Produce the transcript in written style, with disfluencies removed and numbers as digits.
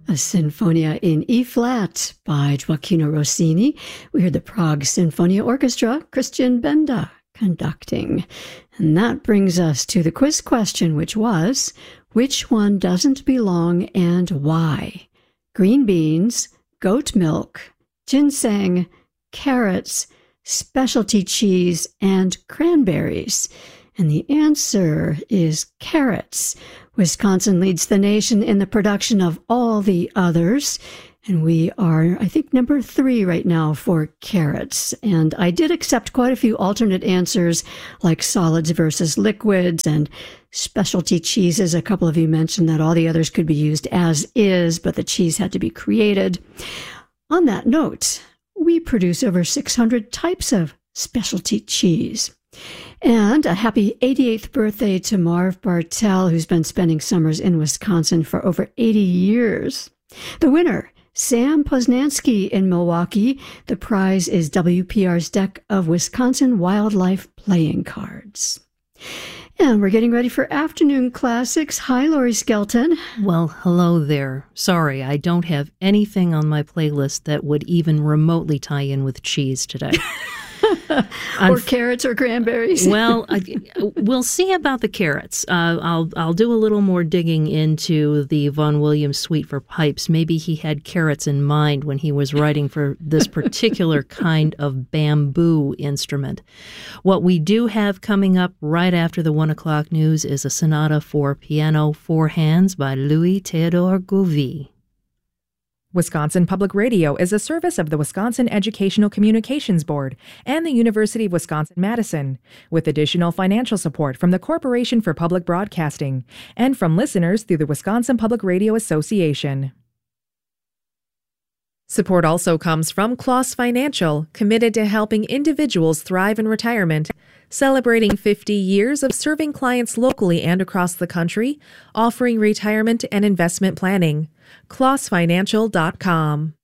a Sinfonia in E-flat by Gioacchino Rossini. We heard the Prague Sinfonia Orchestra, Christian Benda conducting. And that brings us to the quiz question, which was, which one doesn't belong and why? Green beans, goat milk, ginseng, carrots, specialty cheese, and cranberries. And the answer is carrots. Wisconsin leads the nation in the production of all the others. And we are, I think, number 3 right now for carrots. And I did accept quite a few alternate answers, like solids versus liquids and specialty cheeses. A couple of you mentioned that all the others could be used as is, but the cheese had to be created. On that note, we produce over 600 types of specialty cheese. And a happy 88th birthday to Marv Bartel, who's been spending summers in Wisconsin for over 80 years. The winner, Sam Poznansky in Milwaukee. The prize is WPR's deck of Wisconsin Wildlife playing cards. And we're getting ready for afternoon classics. Hi, Lori Skelton. Well, hello there. Sorry, I don't have anything on my playlist that would even remotely tie in with cheese today. Or carrots or cranberries. Well, we'll see about the carrots. I'll do a little more digging into the Vaughan Williams Suite for pipes. Maybe he had carrots in mind when he was writing for this particular kind of bamboo instrument. What we do have coming up right after the 1 o'clock news is a sonata for piano, 4 hands by Louis Theodore Gouvy. Wisconsin Public Radio is a service of the Wisconsin Educational Communications Board and the University of Wisconsin-Madison, with additional financial support from the Corporation for Public Broadcasting and from listeners through the Wisconsin Public Radio Association. Support also comes from Kloss Financial, committed to helping individuals thrive in retirement, celebrating 50 years of serving clients locally and across the country, offering retirement and investment planning. KlossFinancial.com.